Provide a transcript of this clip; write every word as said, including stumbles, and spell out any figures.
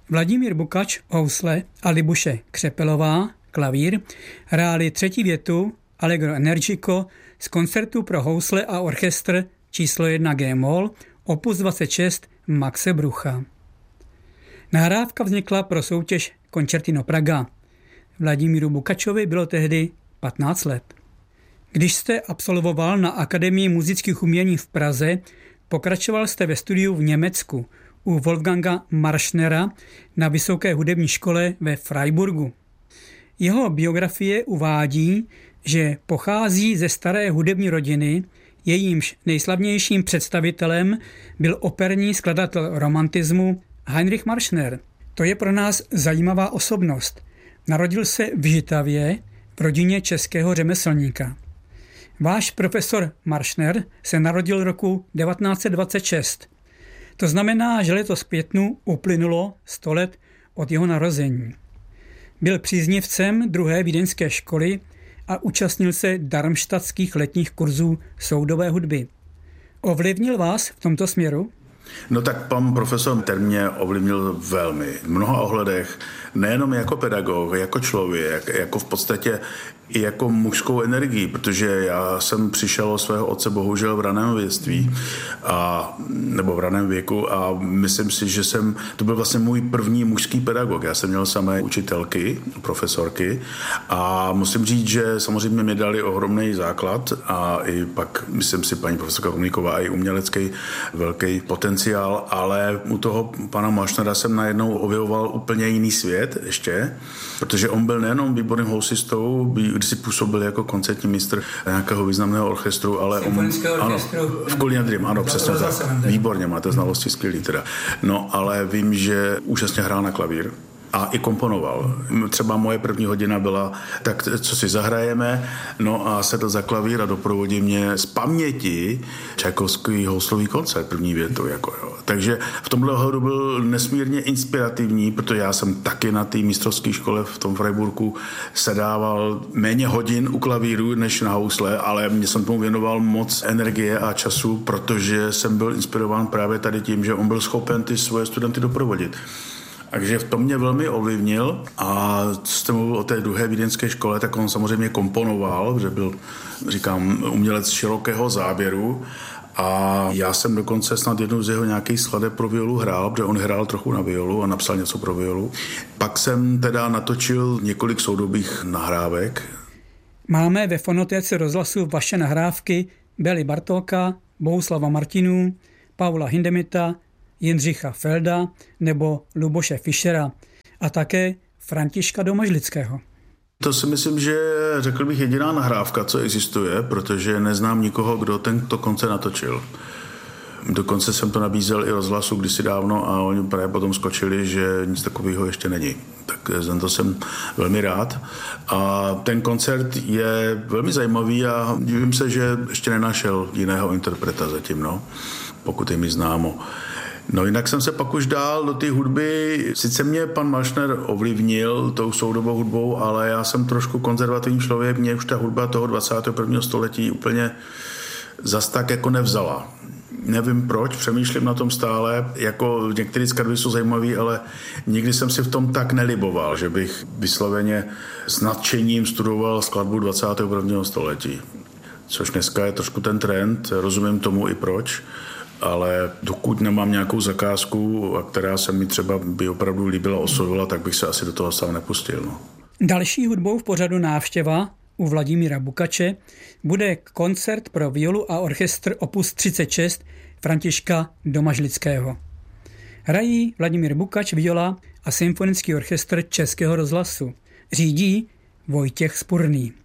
Vladimír Bukač housle a Libuše Křepelová klavír hráli třetí větu Allegro Energico z koncertu pro housle a orchestr číslo jedna G-moll opus dvacet šest Maxe Brucha. Nahrávka vznikla pro soutěž Concertino Praga. Vladimíru Bukačovi bylo tehdy patnáct let. Když jste absolvoval na Akademii muzických umění v Praze, pokračoval jste ve studiu v Německu u Wolfganga Marschnera na Vysoké hudební škole ve Freiburgu. Jeho biografie uvádí, že pochází ze staré hudební rodiny, jejímž nejslavnějším představitelem byl operní skladatel romantismu Heinrich Marschner. To je pro nás zajímavá osobnost. Narodil se v Žitavě v rodině českého řemeslníka. Váš profesor Marschner se narodil roku devatenáct set dvacet šest. To znamená, že letos v květnu uplynulo sto let od jeho narození. Byl příznivcem druhé vídeňské školy a účastnil se darmštadtských letních kurzů soudové hudby. Ovlivnil vás v tomto směru? No tak pan profesor Ter mě ovlivnil velmi v mnoha ohledech, nejenom jako pedagog, jako člověk, jako v podstatě i jako mužskou energii, protože já jsem přišel o svého otce bohužel v raném větství, a, nebo v raném věku a myslím si, že jsem, to byl vlastně můj první mužský pedagog. Já jsem měl samé učitelky, profesorky a musím říct, že samozřejmě mě dali ohromný základ a i pak, myslím si, paní profesorka Rumlíková i umělecký velký potenciál, ale u toho pana Marschnera jsem najednou objevoval úplně jiný svět ještě, protože on byl nejenom výborným houslistou, když si působil jako koncertní mistr nějakého významného orchestru, ale on, ano, v Kulian Dream, ano, přesně tak. Výborně, máte znalosti skvělý teda. No, ale vím, že úžasně hrál na klavír a i komponoval. Třeba moje první hodina byla, tak co si zahrajeme, no a sedl za klavír a doprovodí mě z paměti Čajkovský houslový koncert, první větu, jako jo. Takže v tomhle ohledu byl nesmírně inspirativní, protože já jsem taky na té mistrovské škole v tom Freiburgu sedával méně hodin u klavíru než na housle, ale mě jsem tomu věnoval moc energie a času, protože jsem byl inspirován právě tady tím, že on byl schopen ty svoje studenty doprovodit. Takže v tom mě velmi ovlivnil a co jste mluvil o té druhé vídeňské škole, tak on samozřejmě komponoval, že byl, říkám, umělec širokého záběru a já jsem dokonce snad jednou z jeho nějakých skladeb pro violu hrál, protože on hrál trochu na violu a napsal něco pro violu. Pak jsem teda natočil několik soudobých nahrávek. Máme ve fonotéce rozhlasu vaše nahrávky Bely Bartóka, Bohuslava Martinů, Paula Hindemita, Jindřicha Felda nebo Luboše Fischera a také Františka Domažlického. To si myslím, že řekl bych jediná nahrávka, co existuje, protože neznám nikoho, kdo tento koncert natočil. Dokonce jsem to nabízel i rozhlasu kdysi dávno a oni právě potom skočili, že nic takového ještě není. Tak za to jsem velmi rád. A ten koncert je velmi zajímavý a divím se, že ještě nenašel jiného interpreta zatím, no, pokud je mi známo. No jinak jsem se pak už dál do té hudby, sice mě pan Marschner ovlivnil tou soudobou hudbou, ale já jsem trošku konzervativní člověk, mě už ta hudba toho dvacátého prvního století úplně zas tak jako nevzala. Nevím proč, přemýšlím na tom stále, jako některé skladby jsou zajímavé, ale nikdy jsem si v tom tak neliboval, že bych vysloveně s nadšením studoval skladbu dvacátého prvního století. Což dneska je trošku ten trend, rozumím tomu i proč, ale dokud nemám nějakou zakázku, a která se mi třeba by opravdu líbila, oslovila, tak bych se asi do toho sám nepustil. No. Další hudbou v pořadu Návštěva u Vladimíra Bukače bude koncert pro violu a orchestr opus třicet šest Františka Domažlického. Hrají Vladimír Bukač, viola a symfonický orchestr Českého rozhlasu. Řídí Vojtěch Spurný.